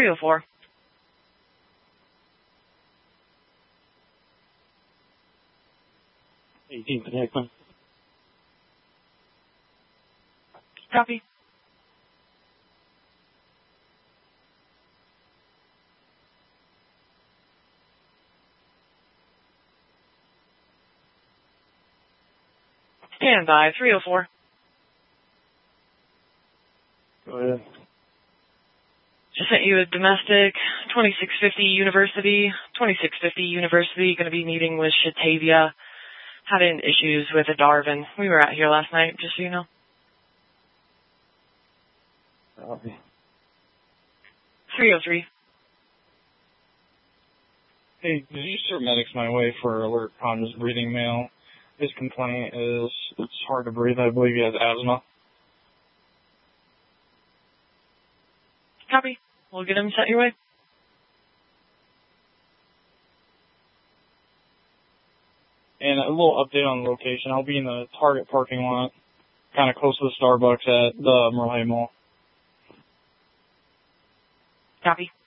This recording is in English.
304. Hickman. Copy. Stand by, 304. Go ahead. Just sent you a domestic, 2650 University. 2650 University, going to be meeting with Shatavia. Having issues with a Darwin. We were out here last night, just so you know. Copy. 303. Hey, did you send medics my way for alert on his breathing male? His complaint is it's hard to breathe. I believe he has asthma. Copy. We'll get him sent your way. And a little update on the location. I'll be in the Target parking lot, kind of close to the Starbucks at the Merle Mall. Copy.